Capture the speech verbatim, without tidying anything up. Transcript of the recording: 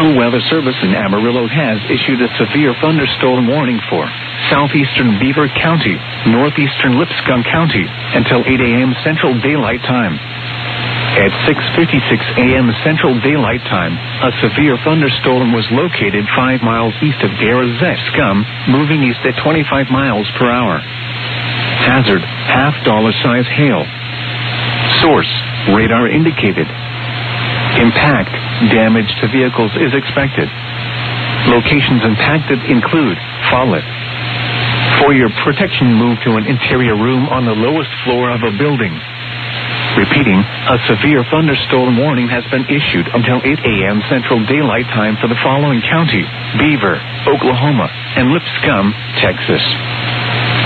National Weather Service in Amarillo has issued a severe thunderstorm warning for southeastern Beaver County, northeastern Lipscomb County, until eight a.m. Central Daylight Time. At six fifty-six a.m. Central Daylight Time, a severe thunderstorm was located five miles east of Lipscomb, moving east at twenty-five miles per hour. Hazard, half-dollar size hail. Source, radar indicated. Impact, damage to vehicles is expected. Locations impacted include Follett. For your protection, move to an interior room on the lowest floor of a building. Repeating, a severe thunderstorm warning has been issued until eight a.m. Central Daylight Time for the following county: Beaver, Oklahoma, and Lipscomb, Texas.